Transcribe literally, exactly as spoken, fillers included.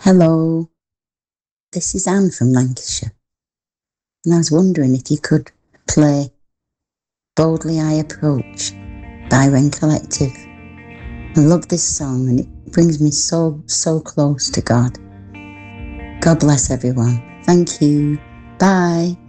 Hello, this is Anne from Lancashire, and I was wondering if you could play Boldly I Approach by Wren Collective. I love this song and it brings me so, so close to God. God bless everyone. Thank you. Bye.